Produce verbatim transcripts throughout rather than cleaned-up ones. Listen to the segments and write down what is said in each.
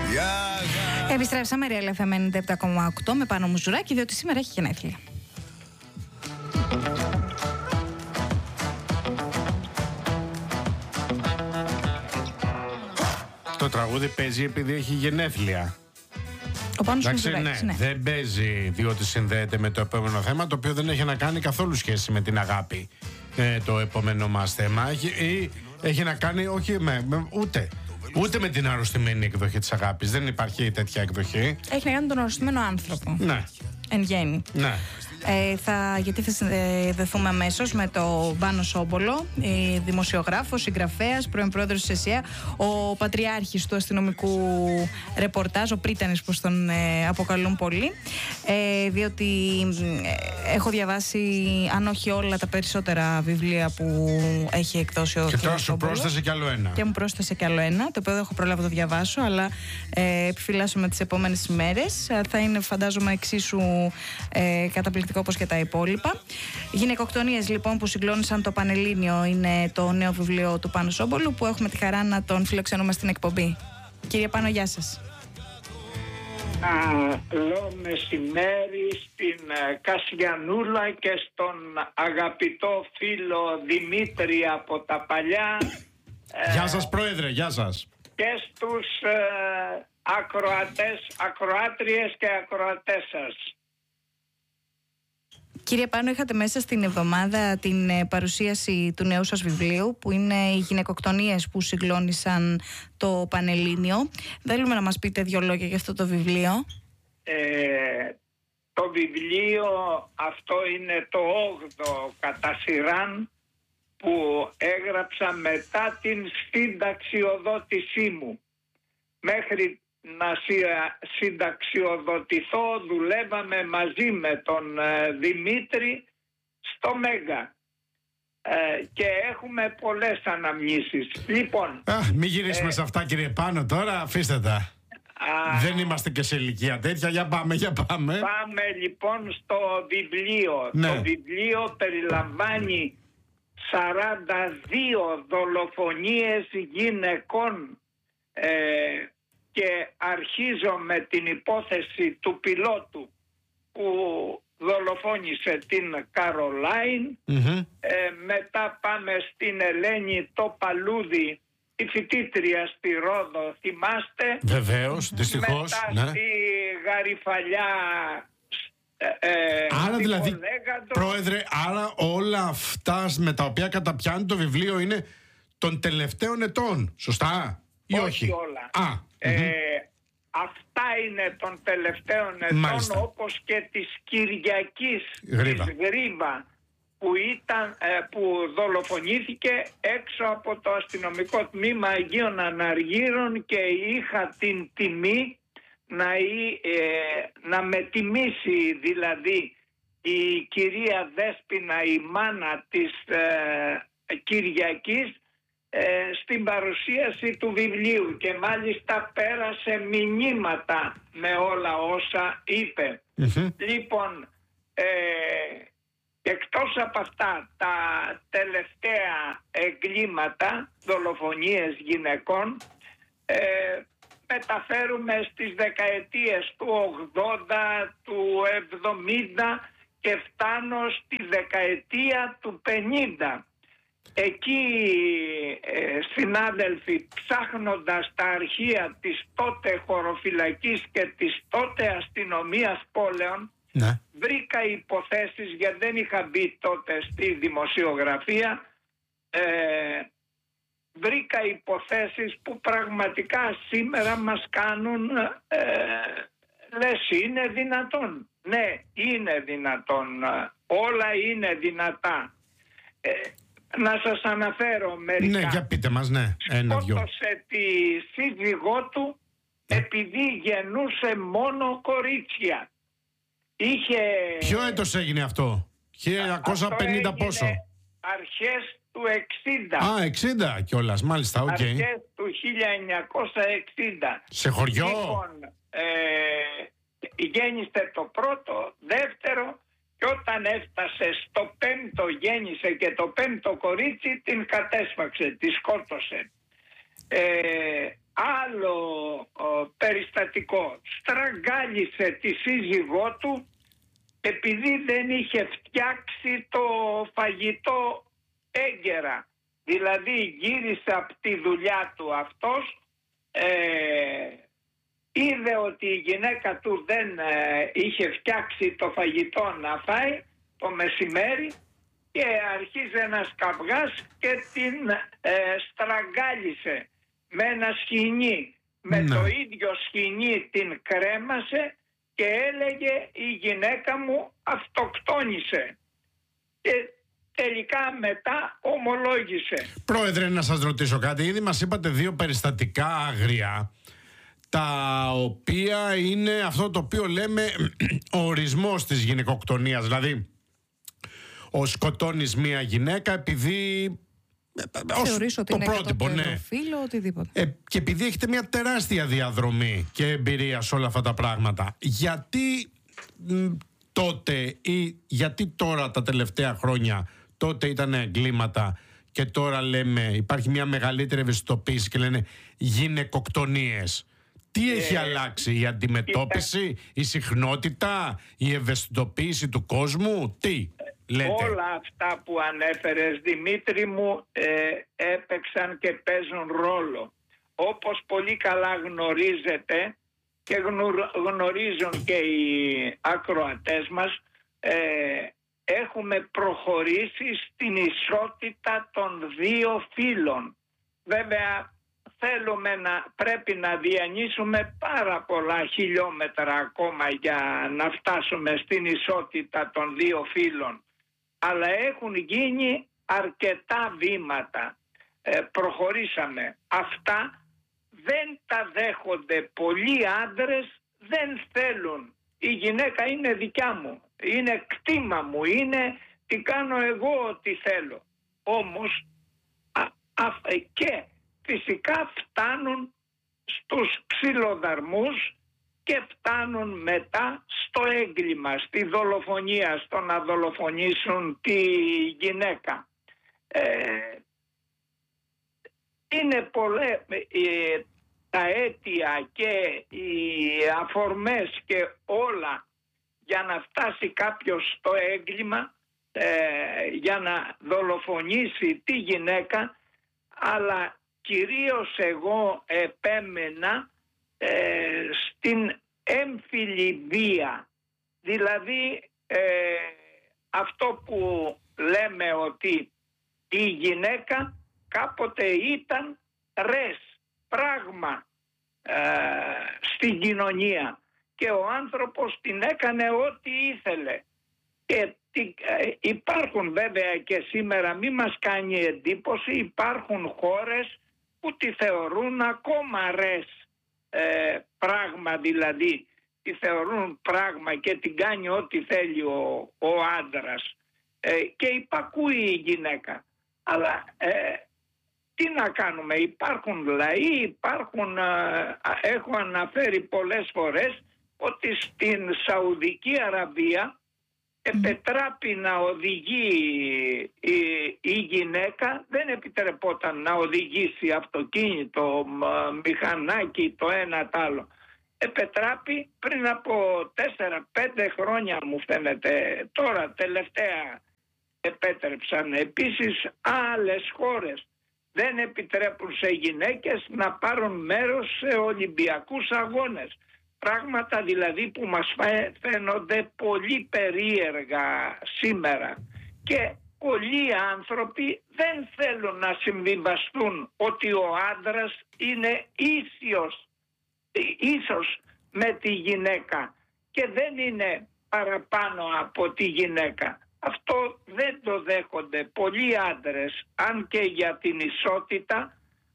Επιστρέψαμε, Real εφ εμ ενενήντα επτά κόμμα οκτώ με Πάνο Μουζουράκη, διότι σήμερα έχει γενέθλια. Το τραγούδι παίζει επειδή έχει γενέθλια. Ο Πάνος Εντάξει, Μουζουράκης, ναι, ναι. δεν παίζει διότι συνδέεται με το επόμενο θέμα, το οποίο δεν έχει να κάνει καθόλου σχέση με την αγάπη. Ε, το επόμενο μας θέμα έχει, ή, έχει να κάνει όχι με, με, ούτε, ούτε με την αρρωστημένη εκδοχή της αγάπης. Δεν υπάρχει τέτοια εκδοχή. Έχει να κάνει με τον αρρωστημένο άνθρωπο. Ναι. Εν γέννη. Ναι. Ε, θα, γιατί θα συνδεθούμε αμέσως με το Πάνο Σόμπολο, ε, δημοσιογράφος, συγγραφέας, πρώην πρόεδρος της ΕΣΥΑ, ο πατριάρχης του αστυνομικού ρεπορτάζ, ο πρίτανης που τον ε, αποκαλούν πολλοί, ε, διότι ε, έχω διαβάσει, αν όχι όλα, τα περισσότερα βιβλία που έχει εκδώσει ο Και τώρα κ. σου Σόμπολος. πρόσθεσε κι άλλο ένα. Και μου πρόσθεσε κι άλλο ένα, το οποίο δεν έχω προλάβει να το διαβάσω, αλλά ε, επιφυλάσσομαι τις επόμενες ημέρες. Θα είναι, φαντάζομαι, εξίσου ε, καταπληκτικό όπως και τα υπόλοιπα. Γυναικοκτονίες, λοιπόν, που συγκλώνησαν το Πανελλήνιο, είναι το νέο βιβλίο του Πάνου Σόμπολου, που έχουμε τη χαρά να τον φιλοξενούμε στην εκπομπή. Κύριε Πάνο, γεια σας. Καλό μεσημέρι στην Κασιανούλα και στον αγαπητό φίλο Δημήτρη από τα παλιά. Γεια σας, Πρόεδρε, γεια σας. Και στους ε, ακροατές, ακροάτριες και ακροατές σας. Κύριε Πάνο, είχατε μέσα στην εβδομάδα την ε, παρουσίαση του νέου σας βιβλίου, που είναι οι γυναικοκτονίες που συγκλώνησαν το Πανελλήνιο. Θέλουμε να μας πείτε δύο λόγια για αυτό το βιβλίο. Ε, το βιβλίο αυτό είναι το όγδοο κατά σειράν που έγραψα μετά την συνταξιοδότησή μου. Μέχρι να συνταξιοδοτηθώ δουλεύαμε μαζί με τον ε, Δημήτρη στο Μέγκα ε, και έχουμε πολλές αναμνήσεις. Λοιπόν, Α, μην γυρίσουμε ε, σε αυτά, κύριε Πάνο, τώρα αφήστε τα. α, Δεν είμαστε και σε ηλικία τέτοια. Για πάμε, για πάμε. Πάμε λοιπόν στο βιβλίο. Ναι. Το βιβλίο περιλαμβάνει σαράντα δύο δολοφονίες γυναικών ε, και αρχίζω με την υπόθεση του πιλότου που δολοφόνησε την Καρολάιν. Mm-hmm. Ε, μετά πάμε στην Ελένη το Παλούδι, τη φοιτήτρια στη Ρόδο, θυμάστε. Βεβαίως, δυστυχώς. Μετά Ναι. στη Γαριφαλιά. Ε, ε, Άρα δηλαδή, Πολέγαντο. Πρόεδρε, άρα όλα αυτά με τα οποία καταπιάνει το βιβλίο είναι των τελευταίων ετών, σωστά ή όχι? Όχι όλα. Α, Ε, mm-hmm. Αυτά είναι των τελευταίων ετών. Μάλιστα. Όπως και της Κυριακής Γρίβα. της Γρίβα που, ήταν, ε, που δολοφονήθηκε έξω από το αστυνομικό τμήμα Αγίων Αναργύρων και είχα την τιμή να, ε, να με τιμήσει δηλαδή η κυρία Δέσποινα, η μάνα της ε, Κυριακής, Ε, στην παρουσίαση του βιβλίου και μάλιστα πέρασε μηνύματα με όλα όσα είπε. Mm-hmm. Λοιπόν, ε, εκτός από αυτά τα τελευταία εγκλήματα, δολοφονίες γυναικών, ε, μεταφέρουμε στις δεκαετίες του ογδόντα, του εβδομήντα και φτάνω στη δεκαετία του πενήντα. Εκεί, ε, συνάδελφοι, ψάχνοντας τα αρχεία της τότε χωροφυλακής και της τότε αστυνομίας πόλεων, Ναι. βρήκα υποθέσεις, γιατί δεν είχα μπει τότε στη δημοσιογραφία, ε, βρήκα υποθέσεις που πραγματικά σήμερα μας κάνουν, ε, λες, είναι δυνατόν. Ναι, είναι δυνατόν. Όλα είναι δυνατά. Ε, Να σας αναφέρω μερικά. Ναι, για πείτε μας, ναι. Ένα-δυο. Σκότωσε τη σύζυγό του επειδή γεννούσε μόνο κορίτσια. Είχε... Ποιο έτος έγινε αυτό? χίλια εννιακόσια πενήντα αυτό πόσο? Αρχές του εξήντα. Α, εξήντα κιόλας, μάλιστα, οκ. Okay. Αρχές του χίλια εννιακόσια εξήντα. Σε χωριό? Λοιπόν, ε, γέννησε το πρώτο, δεύτερο, και όταν έφτασε στο πέμπτο, γέννησε και το πέμπτο κορίτσι, την κατέσφαξε, τη σκότωσε. Ε, άλλο ο, περιστατικό. Στραγγάλισε τη σύζυγό του επειδή δεν είχε φτιάξει το φαγητό έγκαιρα. Δηλαδή γύρισε από τη δουλειά του αυτός, ε, είδε ότι η γυναίκα του δεν ε, είχε φτιάξει το φαγητό να φάει το μεσημέρι και αρχίζει ένας καυγάς και την ε, στραγγάλισε με ένα σκοινί. Με Ναι. το ίδιο σκοινί την κρέμασε και έλεγε η γυναίκα μου αυτοκτόνησε. Και τελικά μετά ομολόγησε. Πρόεδρε, να σας ρωτήσω κάτι. Ήδη μας είπατε δύο περιστατικά άγρια, τα οποία είναι αυτό το οποίο λέμε ο ορισμός της γυναικοκτονίας. Δηλαδή, ο σκοτώνεις μία γυναίκα επειδή... Θεωρείς ότι το είναι πρότυπο, ναι. φίλο, οτιδήποτε. Ε, και επειδή έχετε μια τεράστια διαδρομή και εμπειρία σε όλα αυτά τα πράγματα, γιατί μ, τότε ή γιατί τώρα τα τελευταία χρόνια, τότε ήταν εγκλήματα και τώρα λέμε υπάρχει μια μεγαλύτερη ευαισθητοποίηση και λένε γυναικοκτονίες. Τι έχει Ε, αλλάξει, η αντιμετώπιση, η συχνότητα, η ευαισθητοποίηση του κόσμου, τι λέτε? Όλα αυτά που ανέφερες, Δημήτρη μου, ε, έπαιξαν και παίζουν ρόλο. Όπως πολύ καλά γνωρίζετε και γνω- γνωρίζουν και οι ακροατές μας, ε, έχουμε προχωρήσει στην ισότητα των δύο φύλων. Βέβαια θέλουμε να, πρέπει να διανύσουμε πάρα πολλά χιλιόμετρα ακόμα για να φτάσουμε στην ισότητα των δύο φύλων. Αλλά έχουν γίνει αρκετά βήματα. Ε, προχωρήσαμε. Αυτά δεν τα δέχονται πολλοί άντρες, δεν θέλουν. Η γυναίκα είναι δικιά μου, είναι κτήμα μου, είναι τι κάνω εγώ ό,τι θέλω. Όμως α, α, και φυσικά φτάνουν στους ξυλοδαρμούς και φτάνουν μετά στο έγκλημα, στη δολοφονία, στο να δολοφονήσουν τη γυναίκα. Ε, είναι πολλές ε, τα αίτια και οι αφορμές και όλα για να φτάσει κάποιος στο έγκλημα, ε, για να δολοφονήσει τη γυναίκα, αλλά κυρίως εγώ επέμενα ε, στην έμφυλη βία. Δηλαδή ε, αυτό που λέμε ότι η γυναίκα κάποτε ήταν ρες, πράγμα ε, στην κοινωνία και ο άνθρωπος την έκανε ό,τι ήθελε. Και ε, υπάρχουν βέβαια και σήμερα, μη μας κάνει εντύπωση, υπάρχουν χώρες που τη θεωρούν ακόμα ρες, ε, πράγμα δηλαδή, τη θεωρούν πράγμα και την κάνει ό,τι θέλει ο, ο άντρας ε, και υπακούει η γυναίκα. Αλλά ε, τι να κάνουμε, υπάρχουν λαοί, υπάρχουν, ε, έχω αναφέρει πολλές φορές ότι στην Σαουδική Αραβία επετράπει να οδηγεί η, η γυναίκα, δεν επιτρεπόταν να οδηγήσει αυτοκίνητο, μηχανάκι, το ένα τ' άλλο. Επετράπει πριν από τέσσερα πέντε χρόνια μου φαίνεται, τώρα τελευταία επέτρεψαν. Επίσης άλλες χώρες δεν επιτρέπουν σε γυναίκες να πάρουν μέρος σε Ολυμπιακούς αγώνες. Πράγματα δηλαδή που μας φαίνονται πολύ περίεργα σήμερα. Και πολλοί άνθρωποι δεν θέλουν να συμβιβαστούν ότι ο άντρας είναι ίσιος, ίσως με τη γυναίκα και δεν είναι παραπάνω από τη γυναίκα. Αυτό δεν το δέχονται πολλοί άντρες, αν και για την ισότητα.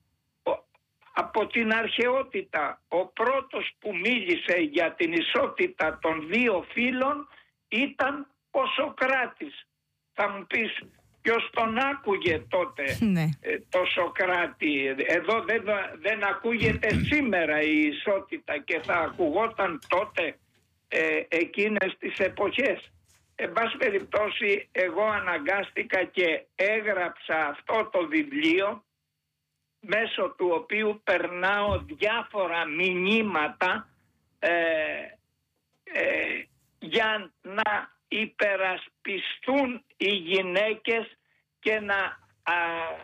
Από την αρχαιότητα ο πρώτος που μίλησε για την ισότητα των δύο φύλων ήταν ο Σοκράτης. Θα μου πεις ποιος τον άκουγε τότε, ναι. ε, το Σοκράτη? Εδώ δεν, δεν ακούγεται σήμερα η ισότητα και θα ακουγόταν τότε ε, εκείνες τις εποχές. Εν πάση περιπτώσει εγώ αναγκάστηκα και έγραψα αυτό το βιβλίο μέσω του οποίου περνάω διάφορα μηνύματα ε, ε, για να υπερασπιστούν οι γυναίκες και να α,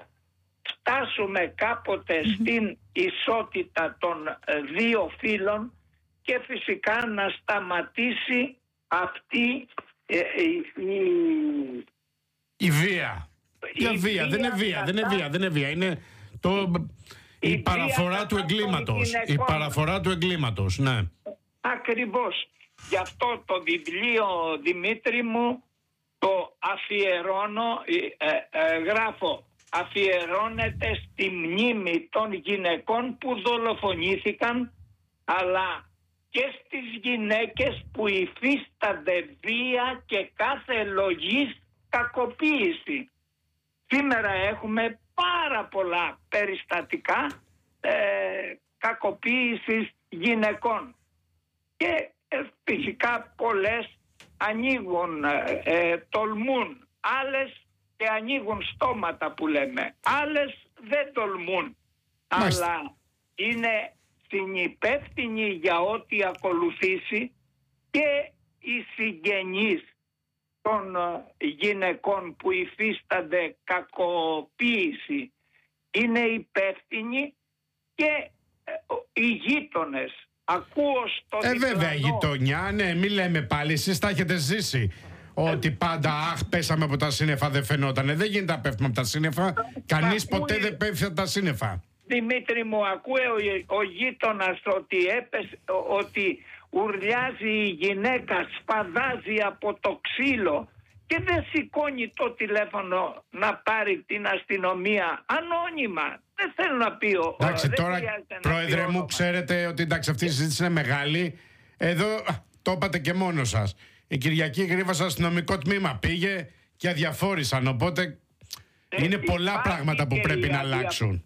φτάσουμε κάποτε mm-hmm. στην ισότητα των δύο φύλων και φυσικά να σταματήσει αυτή ε, η, η βία. Η, η βία, δεν είναι βία, δεν είναι βία, δεν είναι βία. Είναι το, η, η παραφορά του εγκλήματος. Η παραφορά του εγκλήματος, ναι. Ακριβώς. Γι' αυτό το βιβλίο, Δημήτρη μου, το αφιερώνω, ε, ε, γράφω, αφιερώνεται στη μνήμη των γυναικών που δολοφονήθηκαν, αλλά και στις γυναίκες που υφίστανται βία και κάθε λογής κακοποίηση. Σήμερα έχουμε πάρα πολλά περιστατικά ε, κακοποίησης γυναικών και ε, φυσικά πολλές ανοίγουν, ε, τολμούν, άλλες και ανοίγουν στόματα που λέμε, άλλες δεν τολμούν. Μάλιστα. Αλλά είναι συνυπεύθυνοι για ό,τι ακολουθήσει και οι συγγενείς των γυναικών που υφίστανται κακοποίηση. Είναι υπεύθυνοι και οι γείτονες. Ακούω στο Ε, διπλανό. βέβαια, η γειτονιά, ναι, μην λέμε πάλι, εσείς τα έχετε ζήσει. Ότι πάντα, αχ, πέσαμε από τα σύννεφα, δεν φαινότανε. Δεν γίνεται να πέφτουμε από τα σύννεφα. Κανείς ακούει... ποτέ δεν πέφτει από τα σύννεφα. Δημήτρη μου, ακούει ο, ο γείτονας ότι έπεσε, ότι ουρλιάζει η γυναίκα, σπαδάζει από το ξύλο και δεν σηκώνει το τηλέφωνο να πάρει την αστυνομία ανώνυμα. Δεν θέλω να πει ο... Εντάξει, τώρα, πρόεδρε μου, ξέρετε ότι εντάξει, αυτή η συζήτηση είναι μεγάλη. Εδώ το είπατε και μόνο σας. Η Κυριακή Γρήβα στο αστυνομικό τμήμα πήγε και αδιαφόρησαν. Οπότε ε, είναι πολλά πράγματα που πρέπει να αλλάξουν.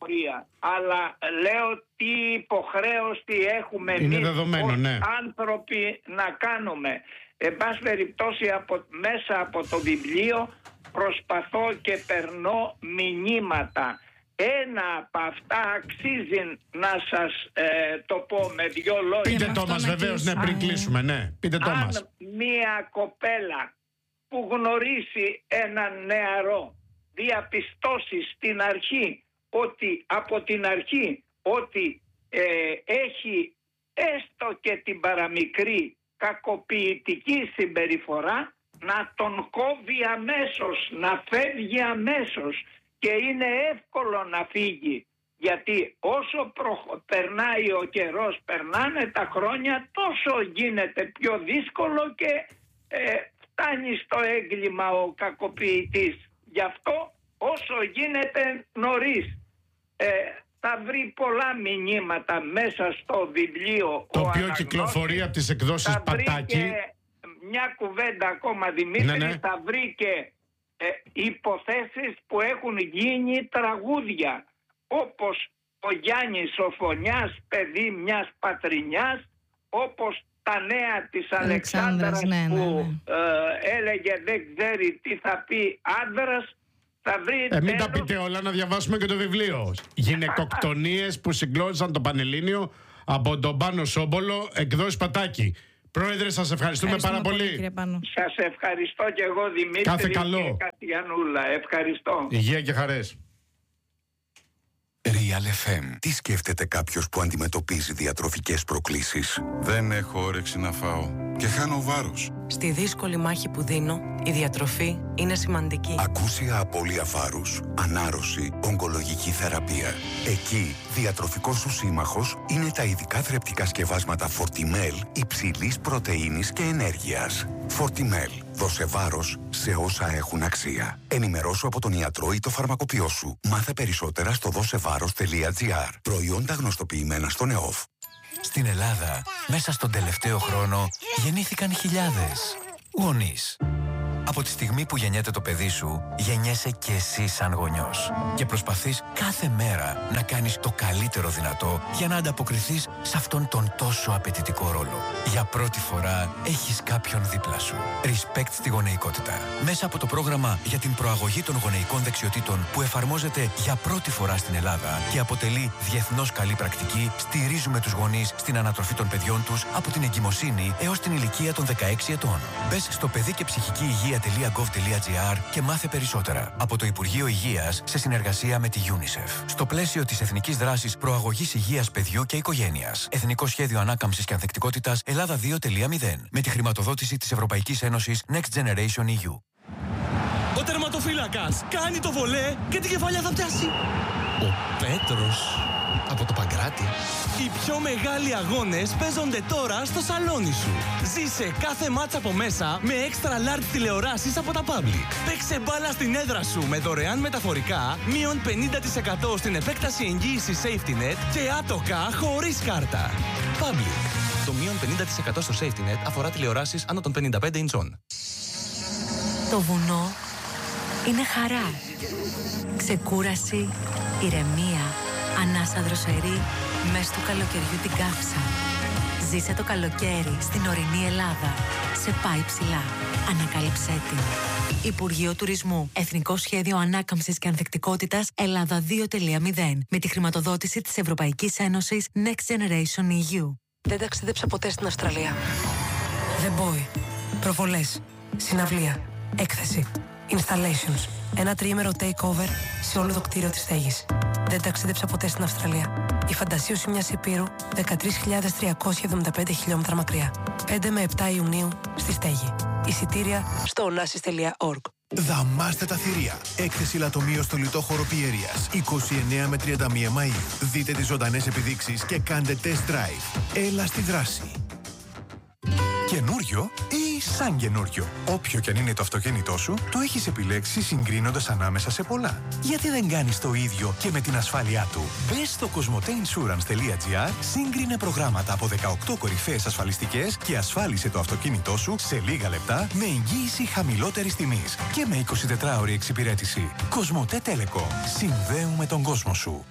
Αλλά λέω τι υποχρέωση έχουμε είναι εμείς δεδομένο, ως ναι. άνθρωποι να κάνουμε. Εν πάση περιπτώσει, από, μέσα από το βιβλίο προσπαθώ και περνώ μηνύματα. Ένα από αυτά αξίζει να σας ε, το πω με δυο λόγια. Πείτε το μας βεβαίως, ναι, πριν κλείσουμε, ναι. Πείτε το μας. Αν μία κοπέλα που γνωρίσει έναν νεαρό διαπιστώσει στην αρχή ότι από την αρχή ότι ε, έχει έστω και την παραμικρή κακοποιητική συμπεριφορά, να τον κόβει αμέσως, να φεύγει αμέσως. Και είναι εύκολο να φύγει, γιατί όσο προ... περνάει ο καιρός, περνάνε τα χρόνια, τόσο γίνεται πιο δύσκολο και ε, φτάνει στο έγκλημα ο κακοποιητής. Γι' αυτό όσο γίνεται νωρίς. Ε, θα βρει πολλά μηνύματα μέσα στο βιβλίο. Το οποίο κυκλοφορεί από τις εκδόσεις Πατάκη. Και μια κουβέντα ακόμα, Δημήτρη, ναι, ναι. Θα βρει και ε, υποθέσεις που έχουν γίνει τραγούδια, όπως ο Γιάννης ο Φωνιάς, παιδί μιας πατρινιάς, όπως τα νέα της Αλεξάνδρας, ναι, που ναι, ναι. Ε, έλεγε δεν ξέρει τι θα πει άντρας. Θα βρει ε, μην τα πείτε όλα, να διαβάσουμε και το βιβλίο. Γυναικοκτονίες που συγκλώνησαν το Πανελλήνιο από τον Πάνο Σόμπολο, εκδόσεις Πατάκη. Πρόεδρε, σας ευχαριστούμε πάρα πολύ. πολύ σας ευχαριστώ και εγώ, Δημήτρη. Κάθε καλό. Και Κατιανούλα. Ευχαριστώ. Υγεία και χαρές. Real εφ εμ. Τι σκέφτεται κάποιος που αντιμετωπίζει διατροφικές προκλήσεις? Δεν έχω όρεξη να φάω και χάνω βάρος. Στη δύσκολη μάχη που δίνω, η διατροφή είναι σημαντική. Ακούσια απώλεια βάρους, ανάρρωση, ογκολογική θεραπεία. Εκεί, διατροφικός σου σύμμαχος είναι τα ειδικά θρεπτικά σκευάσματα Fortimel υψηλής πρωτεΐνης και ενέργειας. Fortimel. Δώσε βάρος σε όσα έχουν αξία. Ενημερώσου από τον ιατρό ή το φαρμακοποιό σου. Μάθε περισσότερα στο δώσεβάρος τελεία τζι άρ. Προϊόντα γνωστοποιημένα στον ΕΟΦ. Στην Ελλάδα, μέσα στον τελευταίο χρόνο, γεννήθηκαν χιλιάδες γονείς. Από τη στιγμή που γεννιέται το παιδί σου, γεννιέσαι και εσύ σαν γονιός. Και προσπαθείς κάθε μέρα να κάνεις το καλύτερο δυνατό για να ανταποκριθείς σε αυτόν τον τόσο απαιτητικό ρόλο. Για πρώτη φορά έχεις κάποιον δίπλα σου. Respect στη γονεϊκότητα. Μέσα από το πρόγραμμα για την προαγωγή των γονεϊκών δεξιοτήτων που εφαρμόζεται για πρώτη φορά στην Ελλάδα και αποτελεί διεθνώς καλή πρακτική, στηρίζουμε τους γονείς στην ανατροφή των παιδιών τους από την εγκυμοσύνη έως την ηλικία των δεκαέξι ετών. Μπες στο παιδί και ψυχική υγεία τελεία γκοβ τελεία τζι άρ και μάθε περισσότερα. Από το Υπουργείο Υγείας σε συνεργασία με τη UNICEF. Στο πλαίσιο της Εθνικής Δράσης Προαγωγής Υγείας Παιδιού και Οικογένειας. Εθνικό Σχέδιο Ανάκαμψης και Ανθεκτικότητας Ελλάδα δύο τελεία μηδέν. Με τη χρηματοδότηση της Ευρωπαϊκής Ένωσης Next Generation ι γιου. Ο τερματοφύλακας κάνει το βολέ και την κεφαλιά θα πιάσει. Ο Πέτρος από το Παγκράτη. Οι πιο μεγάλοι αγώνες παίζονται τώρα στο σαλόνι σου. Ζήσε κάθε μάτσα από μέσα με extra large τηλεοράσεις από τα Public. Παίξε μπάλα στην έδρα σου με δωρεάν μεταφορικά, μείον πενήντα τοις εκατό στην επέκταση εγγύησης Safety Net και άτοκα χωρίς κάρτα. Public. Το μείον πενήντα τοις εκατό στο Safety Net αφορά τηλεοράσεις άνω των πενήντα πέντε ιντσών. Το βουνό είναι χαρά, ξεκούραση, ηρεμία, ανάσα δροσερή, μες του καλοκαιριού την καύσα. Ζήσε το καλοκαίρι στην ορεινή Ελλάδα. Σε πάει ψηλά. Ανακάλυψέ την. Υπουργείο Τουρισμού. Εθνικό Σχέδιο Ανάκαμψης και Ανθεκτικότητας Ελλάδα δύο τελεία μηδέν. Με τη χρηματοδότηση της Ευρωπαϊκής Ένωσης Next Generation ι γιου. Δεν ταξίδεψα ποτέ στην Αυστραλία. The Boy. Προβολές. Συναυλία. Έκθεση. Installations. Ένα τριήμερο takeover σε όλο το κτίριο της στέγης. Δεν ταξίδεψα ποτέ στην Αυστραλία. Η φαντασίωση μιας υπήρου δεκατρείς χιλιάδες τριακόσια εβδομήντα πέντε χιλιόμετρα μακριά. πέντε με επτά Ιουνίου στη στέγη. Εισιτήρια στο onassis τελεία org. Δαμάστε τα θηρία. Έκθεση λατομείο στο λιτό χώρο Πιερίας. είκοσι εννέα με τριάντα μία Μαΐου. Δείτε τις ζωντανές επιδείξεις και κάντε test drive. Έλα στη δράση. Καινούριο ή σαν καινούριο. Όποιο και αν είναι το αυτοκίνητό σου, το έχεις επιλέξει συγκρίνοντας ανάμεσα σε πολλά. Γιατί δεν κάνεις το ίδιο και με την ασφάλειά του. Μπες στο κοσμοτέινσουρανς τελεία τζι άρ, σύγκρινε προγράμματα από δεκαοκτώ κορυφαίες ασφαλιστικές και ασφάλισε το αυτοκίνητό σου σε λίγα λεπτά με εγγύηση χαμηλότερης τιμής και με εικοσιτετράωρη εξυπηρέτηση. Κοσμοτέ Telecom. Συνδέουμε τον κόσμο σου.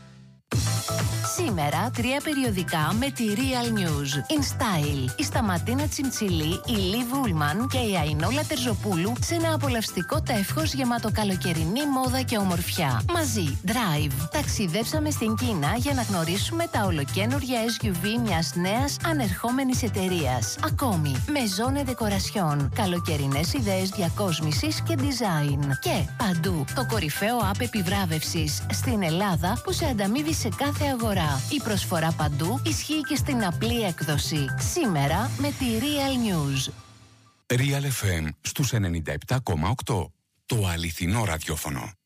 Σήμερα τρία περιοδικά με τη Real News. In Style, η Σταματίνα Τσιμτσιλή, η Λι Βούλμαν και η Αϊνόλα Τερζοπούλου σε ένα απολαυστικό τεύχος γεμάτο καλοκαιρινή μόδα και ομορφιά. Μαζί, Drive. Ταξιδέψαμε στην Κίνα για να γνωρίσουμε τα ολοκαίνουργια ες γιου βι μιας νέας ανερχόμενης εταιρείας. Ακόμη, Maison Decoration, καλοκαιρινές ιδέες διακόσμησης και design. Και παντού, το κορυφαίο app επιβράβευσης στην Ελλάδα που σε ανταμείβει σε κάθε αγορά. Η προσφορά παντού ισχύει και στην απλή έκδοση. Σήμερα με τη Real News. Real εφ εμ στους ενενήντα επτά κόμμα οκτώ. Το αληθινό ραδιόφωνο.